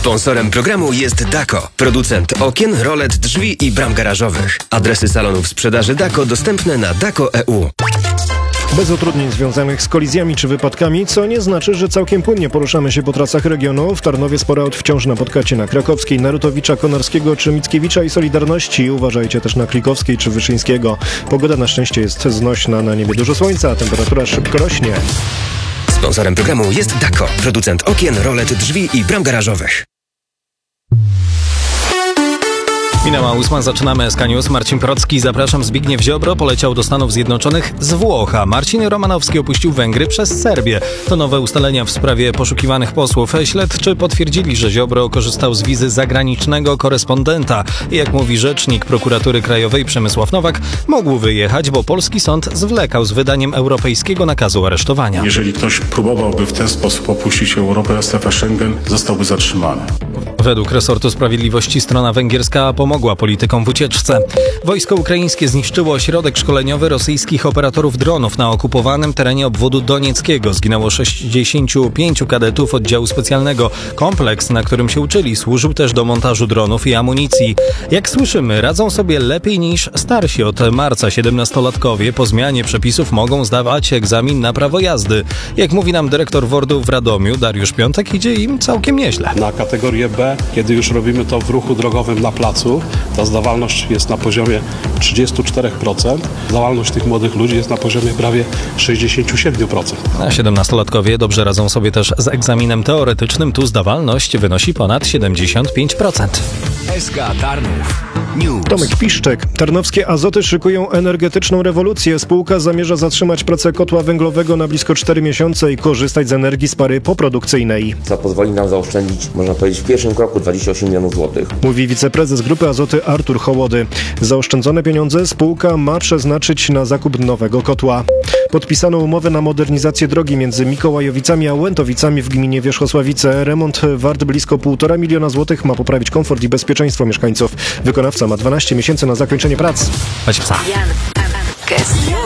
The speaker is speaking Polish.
Sponsorem programu jest Dako, producent okien, rolet, drzwi i bram garażowych. Adresy salonów sprzedaży Dako dostępne na dako.eu. Bez utrudnień związanych z kolizjami czy wypadkami, co nie znaczy, że całkiem płynnie poruszamy się po trasach regionu. W Tarnowie sporo aut wciąż napotkacie na Krakowskiej, Narutowicza, Konarskiego czy Mickiewicza i Solidarności. Uważajcie też na Klikowskiej czy Wyszyńskiego. Pogoda na szczęście jest znośna, na niebie dużo słońca, a temperatura szybko rośnie. Sponsorem programu jest Dako, producent okien, rolet, drzwi i bram garażowych. Minęła 8, zaczynamy SK News. Marcin Procki, zapraszam. Zbigniew Ziobro poleciał do Stanów Zjednoczonych z Włoch, a Marcin Romanowski opuścił Węgry przez Serbię. To nowe ustalenia w sprawie poszukiwanych posłów. Śledczy potwierdzili, że Ziobro korzystał z wizy zagranicznego korespondenta. Jak mówi rzecznik prokuratury krajowej Przemysław Nowak, mógł wyjechać, bo polski sąd zwlekał z wydaniem europejskiego nakazu aresztowania. Jeżeli ktoś próbowałby w ten sposób opuścić Europę, a strefę Schengen, zostałby zatrzymany. Według resortu sprawiedliwości strona węgierska pomogła politykom w ucieczce. Wojsko ukraińskie zniszczyło ośrodek szkoleniowy rosyjskich operatorów dronów na okupowanym terenie obwodu donieckiego. Zginęło 65 kadetów oddziału specjalnego. Kompleks, na którym się uczyli, służył też do montażu dronów i amunicji. Jak słyszymy, radzą sobie lepiej niż starsi. Od marca 17-latkowie po zmianie przepisów mogą zdawać egzamin na prawo jazdy. Jak mówi nam dyrektor WORD-u w Radomiu, Dariusz Piątek, idzie im całkiem nieźle. Na kategorię B, kiedy już robimy to w ruchu drogowym na placu, ta zdawalność jest na poziomie 34%. Zdawalność tych młodych ludzi jest na poziomie prawie 67%. A 17-latkowie dobrze radzą sobie też z egzaminem teoretycznym. Tu zdawalność wynosi ponad 75%. SK Tarnów News. Tomek Piszczek. Tarnowskie Azoty szykują energetyczną rewolucję. Spółka zamierza zatrzymać pracę kotła węglowego na blisko 4 miesiące i korzystać z energii z pary poprodukcyjnej. Co pozwoli nam zaoszczędzić, można powiedzieć, w pierwszym kroku 28 milionów złotych. Mówi wiceprezes Grupy Azoty Artur Hołody. Zaoszczędzone pieniądze spółka ma przeznaczyć na zakup nowego kotła. Podpisano umowę na modernizację drogi między Mikołajowicami a Łętowicami w gminie Wierzchosławice. Remont wart blisko 1,5 miliona złotych ma poprawić komfort i bezpieczeństwo mieszkańców. Wykonawca ma 12 miesięcy na zakończenie prac. Chodź psa.